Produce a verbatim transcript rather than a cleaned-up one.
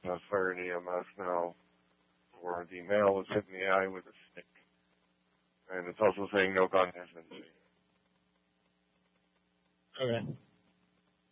uh, fire an E M S now where the male was hit in the eye with a stick. And it's also saying no gun has been seen. Okay.